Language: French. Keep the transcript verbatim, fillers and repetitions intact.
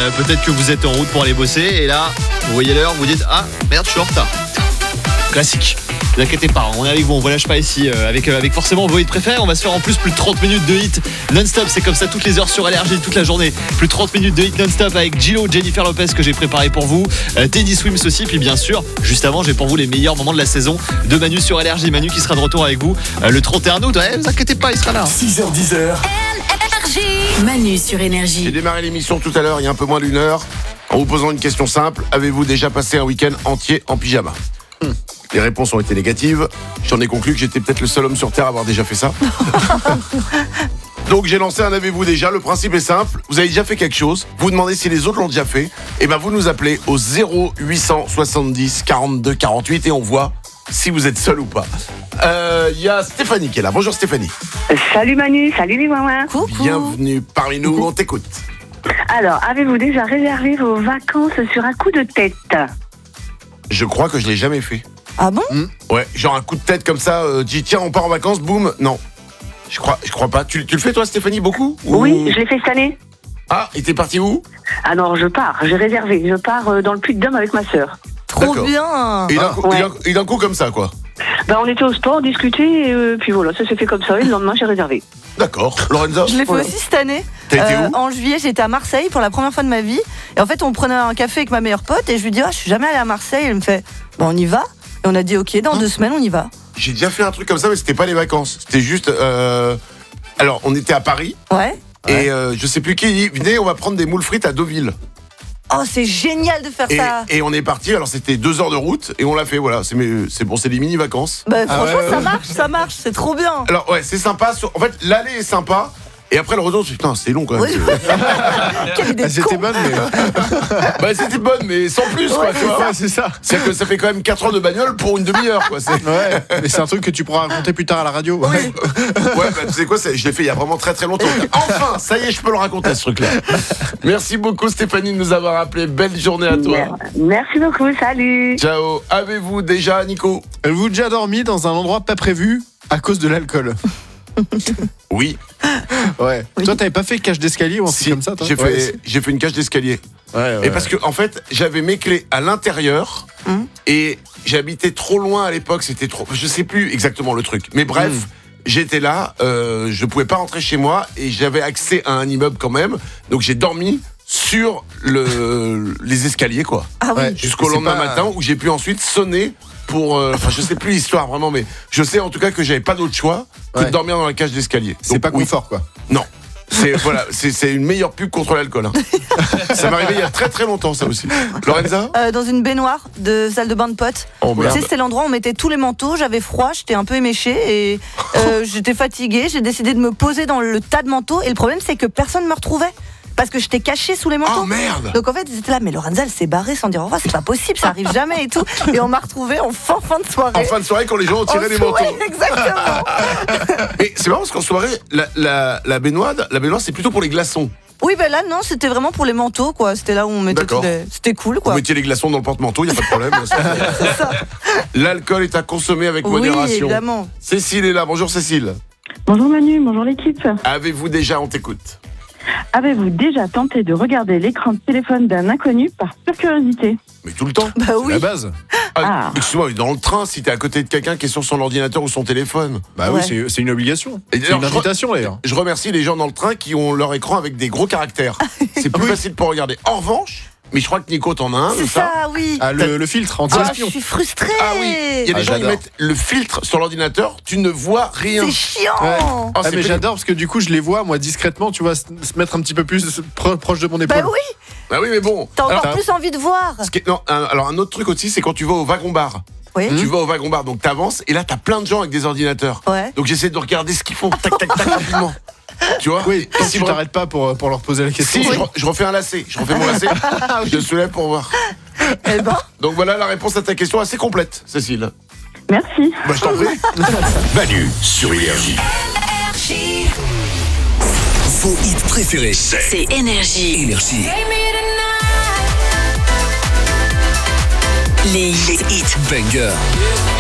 Euh, peut-être que vous êtes en route pour aller bosser et là, vous voyez l'heure, vous dites ah merde, je suis en retard. Classique. Ne vous inquiétez pas, on est avec vous, on vous lâche pas ici euh, avec, euh, avec forcément vos hits préférés. On va se faire en plus plus de trente minutes de hits non-stop. C'est comme ça toutes les heures sur Énergie, toute la journée. Plus de trente minutes de hits non-stop avec Gillo, Jennifer Lopez que j'ai préparé pour vous, euh, Teddy Swims aussi. Puis bien sûr, juste avant, j'ai pour vous les meilleurs moments de la saison de Manu sur Énergie. Manu qui sera de retour avec vous euh, le trente et un août. Ouais, ne vous inquiétez pas, il sera là. six heures dix. Manu sur Énergie. J'ai démarré l'émission tout à l'heure, il y a un peu moins d'une heure, en vous posant une question simple. Avez-vous déjà passé un week-end entier en pyjama ? hmm. Les réponses ont été négatives. J'en ai conclu que j'étais peut-être le seul homme sur Terre à avoir déjà fait ça. Donc j'ai lancé un avez-vous déjà. Le principe est simple. Vous avez déjà fait quelque chose. Vous demandez si les autres l'ont déjà fait. Et ben vous nous appelez au zéro huit cent soixante-dix quarante-deux quarante-huit et on voit si vous êtes seul ou pas. Il euh, y a Stéphanie qui est là. Bonjour Stéphanie. Salut Manu, salut les Wouin. Coucou. Bienvenue parmi nous. On t'écoute. Alors, avez-vous déjà réservé vos vacances sur un coup de tête ? Je crois que je l'ai jamais fait. Ah bon ? Mmh. Ouais, genre un coup de tête comme ça, euh, dis tiens on part en vacances, boum, non. Je crois, je crois pas. Tu, tu le fais toi Stéphanie beaucoup ou... Oui, je l'ai fait cette année. Ah, et t'es parti où ? Ah non, je pars, j'ai réservé. Je pars euh, dans le Puy-de-Dôme avec ma sœur. Trop D'accord. bien. Et d'un, Ah, coup, ouais. et d'un- et d'un coup comme ça quoi. Ben, on était au sport, discuter, et euh, puis voilà, ça s'est fait comme ça, et le lendemain j'ai réservé. D'accord. Lorenza ? Je l'ai fait Voilà. aussi cette année. T'as été où ? En juillet, j'étais à Marseille pour la première fois de ma vie. Et en fait, on prenait un café avec ma meilleure pote et je lui dis, ah, je suis jamais allée à Marseille. Elle me fait, bon, on y va. Et on a dit, ok, dans deux semaines, on y va. J'ai déjà fait un truc comme ça mais c'était pas les vacances. C'était juste... Euh... Alors on était à Paris Ouais. et euh, je sais plus qui dit venez on va prendre des moules frites à Deauville. Oh, c'est génial de faire Et, ça. et on est parti, alors c'était deux heures de route et on l'a fait, voilà. C'est, mes- c'est bon, c'est des mini-vacances. Bah, Ah franchement, ouais, ça ouais. marche, ça marche. C'est trop bien. Alors ouais, c'est sympa. sur- En fait, l'aller est sympa. Et après le retour, je me suis dit, putain, c'est long quand même. Oui. Quelle idée Ah, de c'était con. bonne, mais. Bah c'était bonne, mais sans plus, quoi, tu vois. Ouais, c'est ça. C'est que ça fait quand même quatre heures de bagnole pour une demi-heure, quoi. C'est... Ouais, mais c'est un truc que tu pourras raconter plus tard à la radio. Ouais, bah tu sais quoi, c'est- je l'ai fait il y a vraiment très très longtemps. Enfin, ça y est, je peux le raconter ce truc-là. Merci beaucoup Stéphanie de nous avoir appelé. Belle journée à toi. Mer- Merci beaucoup, salut. Ciao. Avez-vous déjà, Nico ? Avez-vous déjà dormi dans un endroit pas prévu à cause de l'alcool ? Oui. Ouais. Oui. Toi, t'avais pas fait cage d'escalier ou un truc Si, comme ça, toi ? j'ai, fait, Ouais, j'ai fait une cage d'escalier. ouais, ouais. Et parce que en fait, j'avais mes clés à l'intérieur Hum. et j'habitais trop loin à l'époque. C'était trop. Je sais plus exactement le truc. Mais bref, Hum. j'étais là. Euh, je pouvais pas rentrer chez moi et j'avais accès à un immeuble quand même. Donc j'ai dormi sur le, les escaliers quoi. Ah oui. Ouais. Jusqu'au C'est lendemain pas- matin où j'ai pu ensuite sonner pour. euh, Enfin, je sais plus l'histoire vraiment, mais je sais en tout cas que j'avais pas d'autre choix que Ouais. de dormir dans la cage d'escalier. C'est Donc, pas oui. confort, quoi. Non. C'est voilà, c'est, c'est une meilleure pub contre l'alcool. Hein. Ça m'est arrivé il y a très très longtemps ça aussi. Lorenza ? Euh, dans une baignoire de salle de bain de potes. Oh Tu merde. sais, c'était l'endroit où on mettait tous les manteaux. J'avais froid, j'étais un peu éméchée et euh, j'étais fatiguée. J'ai décidé de me poser dans le tas de manteaux. Et le problème, c'est que personne ne me retrouvait parce que j'étais cachée sous les manteaux. Oh merde. Donc en fait, ils étaient là, mais Lorenza, elle s'est barrée sans dire au revoir, c'est pas possible, ça arrive jamais et tout. Et on m'a retrouvée en fin, fin de soirée. En fin de soirée quand les gens ont tiré En les soirée, manteaux. Exactement. Mais c'est marrant parce qu'en soirée, la, la, la baignoire, la baignoire c'est plutôt pour les glaçons. Oui, ben là, non, c'était vraiment pour les manteaux, quoi. C'était là où on mettait D'accord. tous les... C'était cool, Vous quoi. mettiez les glaçons dans le porte-manteau, il n'y a pas de problème. C'est ça. L'alcool est à consommer avec Oui, modération. évidemment. Cécile est là, bonjour Cécile. Bonjour Manu, bonjour l'équipe. Avez-vous déjà, on t'écoute. Avez-vous déjà tenté de regarder l'écran de téléphone d'un inconnu par pure curiosité ? Mais tout le temps. Bah C'est oui. la base. Ah, Ah. Excuse-moi, mais dans le train, si t'es à côté de quelqu'un qui est sur son ordinateur ou son téléphone. Bah Ouais. oui, c'est, c'est une obligation. Et C'est d'ailleurs, une je re- invitation, d'ailleurs. Je remercie les gens dans le train qui ont leur écran avec des gros caractères. C'est plus facile pour regarder. En revanche, mais je crois que Nico t'en a un, C'est de ça. ça, oui. Ah, le, le filtre Ah, anti-espion. je suis frustrée. Ah oui, il y a des Ah, gens qui j'adore. mettent le filtre sur l'ordinateur, tu ne vois rien. C'est chiant. Ouais. Oh, Ah, c'est mais pénible. j'adore parce que du coup, je les vois, moi, discrètement, tu vois, se se mettre un petit peu plus pro- proche de mon épaule. Bah oui, Bah oui, mais bon. t'as encore Alors, plus envie de voir. ce qui est- non, un- alors un autre truc aussi, c'est quand tu vas au wagon-bar. Oui. Tu vas au wagon-bar, donc t'avances, et là t'as plein de gens avec des ordinateurs. Ouais. Donc j'essaie de regarder ce qu'ils font, tac, tac, tac, rapidement. Tu vois Oui, Et tant que si tu vra- t'arrêtes pas pour, pour leur poser la question. Si, je, re- je refais un lacet, je refais mon lacet, je le soulève pour voir. Eh ben, Donc voilà la réponse à ta question assez complète, Cécile. Merci. Bah je t'en prie. Manu sur Énergie. Vos hits préférés, c'est C'est Énergie. Énergie. Les hits Banger.